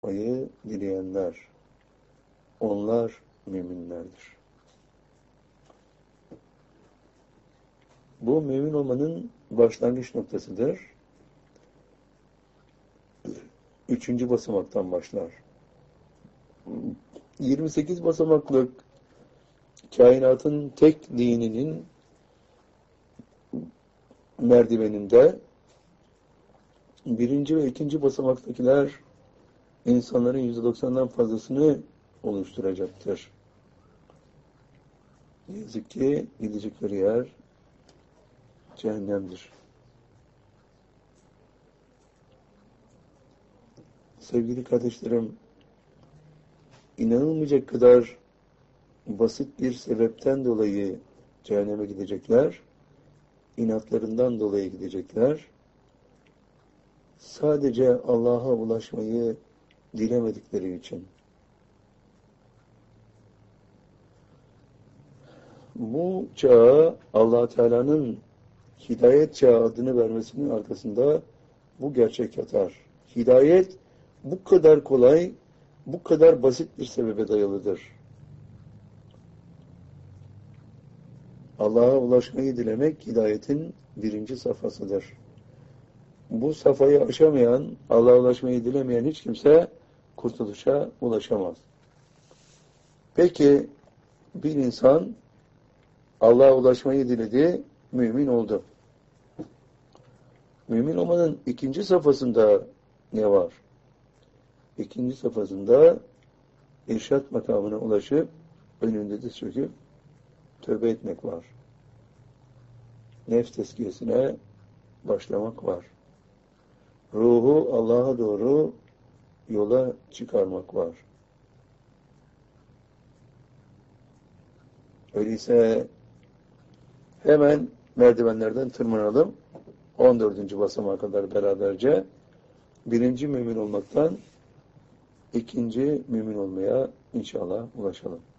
ulaşmayı dileyenler, onlar müminlerdir. Bu mümin olmanın başlangıç noktasıdır. 3. basamaktan başlar. 28 basamaklık kainatın tek dininin merdiveninde 1. ve 2. basamaktakiler insanların %90'dan fazlasını oluşturacaktır. Ne yazık ki gidecekleri yer cehennemdir. Sevgili kardeşlerim, inanılmayacak kadar basit bir sebepten dolayı cehenneme gidecekler, inatlarından dolayı gidecekler, sadece Allah'a ulaşmayı dilemedikleri için. Bu çağa Allah Teala'nın hidayet çağı adını vermesinin arkasında bu gerçek yatar. Hidayet bu kadar kolay, bu kadar basit bir sebebe dayalıdır. Allah'a ulaşmayı dilemek hidayetin 1. safhasıdır. Bu safhayı aşamayan, Allah'a ulaşmayı dilemeyen hiç kimse kurtuluşa ulaşamaz. Peki bir insan Allah'a ulaşmayı diledi, mümin oldu. Mümin olmanın 2. safhasında ne var? 2. safhasında irşat makamına ulaşıp önünde diz çöküp tövbe etmek var. Nefs tezkiyesine başlamak var. Ruhu Allah'a doğru yola çıkarmak var. Öyleyse hemen merdivenlerden tırmanalım. 14. basamağa kadar beraberce 1. mümin olmaktan 2. mümin olmaya inşallah ulaşalım.